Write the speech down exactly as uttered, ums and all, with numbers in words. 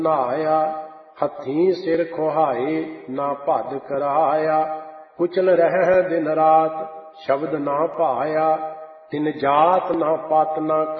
ਨਹਾਇਆ। ਹੱਥੀਂ ਸਿਰ ਖੁਹਾਏ ਨਾ ਭੱਦ ਕਰਾਇਆ। ਕੁਚਲ ਰਹਿ ਦਿਨ ਰਾਤ ਸ਼ਬਦ ਨਾ ਭਾਇਆ। ਤਿਨ ਜਾਤ ਨਾ ਪਤ ਨਾ